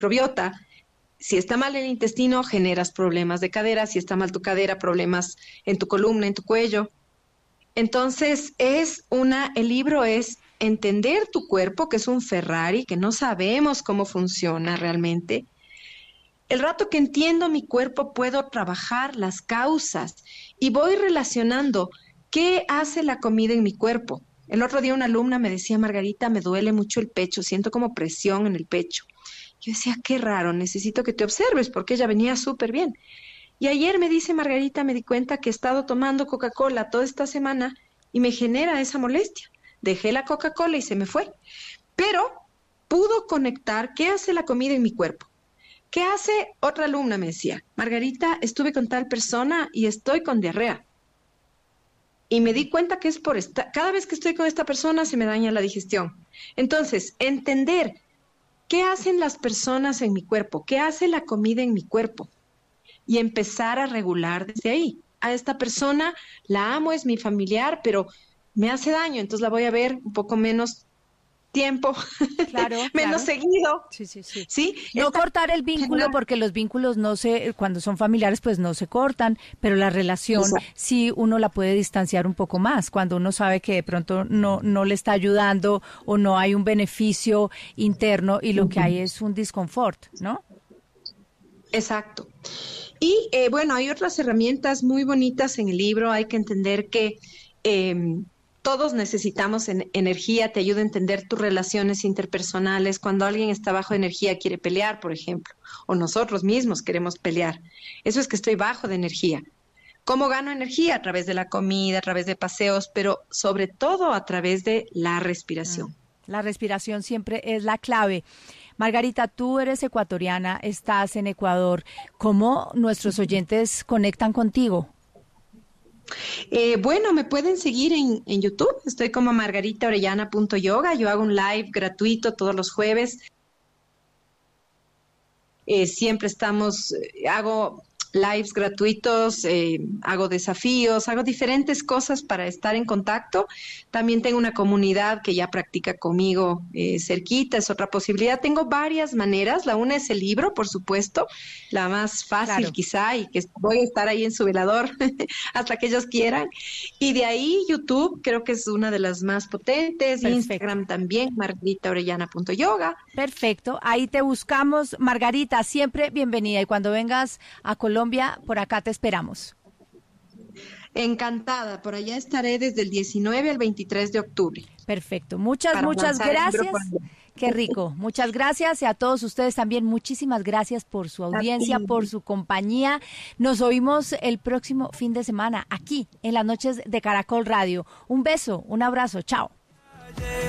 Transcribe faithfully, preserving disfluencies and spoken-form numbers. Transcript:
microbiota. Si está mal el intestino, generas problemas de cadera. Si está mal tu cadera, problemas en tu columna, en tu cuello. Entonces, es una, el libro es entender tu cuerpo, que es un Ferrari, que no sabemos cómo funciona realmente. El rato que entiendo mi cuerpo, puedo trabajar las causas y voy relacionando qué hace la comida en mi cuerpo. El otro día una alumna me decía, Margarita, me duele mucho el pecho, siento como presión en el pecho. Yo decía, qué raro, necesito que te observes, porque ella venía súper bien. Y ayer me dice Margarita, me di cuenta que he estado tomando Coca-Cola toda esta semana y me genera esa molestia. Dejé la Coca-Cola y se me fue. Pero pudo conectar qué hace la comida en mi cuerpo. ¿Qué hace? Otra alumna me decía, Margarita, estuve con tal persona y estoy con diarrea. Y me di cuenta que es por esta, cada vez que estoy con esta persona se me daña la digestión. Entonces, entender qué hacen las personas en mi cuerpo, qué hace la comida en mi cuerpo y empezar a regular desde ahí. A esta persona la amo, es mi familiar, pero me hace daño, entonces la voy a ver un poco menos tiempo, Claro, menos claro. seguido. Sí, sí, sí. ¿Sí? No Esta cortar el vínculo, general- porque los vínculos no se, cuando son familiares, pues no se cortan, pero la relación Exacto. sí uno la puede distanciar un poco más, cuando uno sabe que de pronto no, no le está ayudando o no hay un beneficio interno y lo que hay es un disconfort, ¿no? Exacto. Y eh, bueno, hay otras herramientas muy bonitas en el libro. Hay que entender que eh, todos necesitamos en- energía, te ayuda a entender tus relaciones interpersonales. Cuando alguien está bajo energía, quiere pelear, por ejemplo, o nosotros mismos queremos pelear. Eso es que estoy bajo de energía. ¿Cómo gano energía? A través de la comida, a través de paseos, pero sobre todo a través de la Mm. respiración. La respiración siempre es la clave. Margarita, tú eres ecuatoriana, estás en Ecuador. ¿Cómo nuestros oyentes conectan contigo? Eh, bueno, me pueden seguir en, en YouTube. Estoy como margarita orellana punto yoga. Yo hago un live gratuito todos los jueves. Eh, siempre estamos, eh, hago lives gratuitos, eh, hago desafíos, hago diferentes cosas para estar en contacto. También tengo una comunidad que ya practica conmigo eh, cerquita, es otra posibilidad. Tengo varias maneras. La una es el libro, por supuesto, la más fácil Claro. quizá, y que voy a estar ahí en su velador hasta que ellos quieran. Y de ahí YouTube creo que es una de las más potentes. Perfecto. Instagram también, margarita orellana punto yoga. Perfecto, ahí te buscamos. Margarita, siempre bienvenida y cuando vengas a Colombia, por acá te esperamos. Encantada, por allá estaré desde el diecinueve al veintitrés de octubre Perfecto, muchas, para muchas lanzar el libro por gracias. allá. Qué rico, muchas gracias y a todos ustedes también muchísimas gracias por su A audiencia, ti. por su compañía. Nos oímos el próximo fin de semana aquí en las noches de Caracol Radio. Un beso, un abrazo, chao.